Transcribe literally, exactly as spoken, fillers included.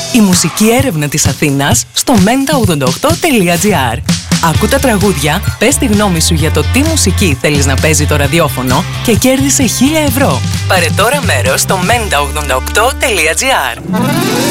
Η μουσική έρευνα της Αθήνας στο μέντα ογδόντα οκτώ τελεία τζι άρ. Ακού τα τραγούδια, πες τη γνώμη σου για το τι μουσική θέλεις να παίζει το ραδιόφωνο και κέρδισε χίλια ευρώ. Πάρε τώρα μέρος στο μέντα ογδόντα οκτώ τελεία τζι άρ.